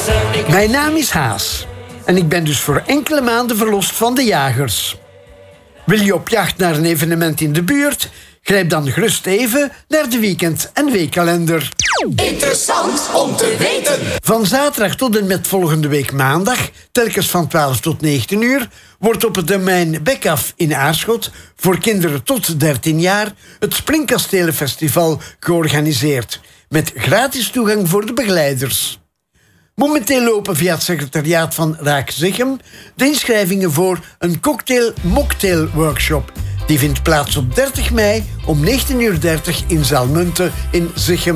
Mijn naam is Haas en ik ben dus voor enkele maanden verlost van de jagers. Wil je op jacht naar een evenement in de buurt? Grijp dan gerust even naar de weekend- en weekkalender. Interessant om te weten. Van zaterdag tot en met volgende week maandag, telkens van 12 tot 19 uur... wordt op het domein Bekaf in Aarschot voor kinderen tot 13 jaar het Springkastelenfestival georganiseerd, met gratis toegang voor de begeleiders. Momenteel lopen via het secretariaat van Raak Zichem de inschrijvingen voor een cocktail-mocktail-workshop. Die vindt plaats op 30 mei om 19:30 in Zaalmunten in Zichem.